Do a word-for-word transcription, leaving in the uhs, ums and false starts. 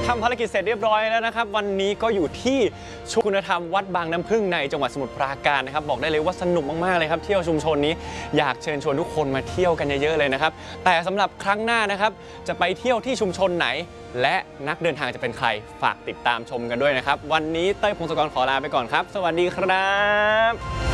ทำภารกิจเสร็จเรียบร้อยแล้วนะครับวันนี้ก็อยู่ที่ชุมชนคุณธรรมวัดบางน้ำพึ่งในจังหวัดสมุทรปราการนะครับบอกได้เลยว่าสนุกมากๆเลยครับเที่ยวชุมชนนี้อยากเชิญชวนทุกคนมาเที่ยวกันเยอะๆเลยนะครับแต่สำหรับครั้งหน้านะครับจะไปเที่ยวที่ชุมชนไหนและนักเดินทางจะเป็นใครฝากติดตามชมกันด้วยนะครับวันนี้เต้ยพงศกรขอลาไปก่อนครับสวัสดีครับ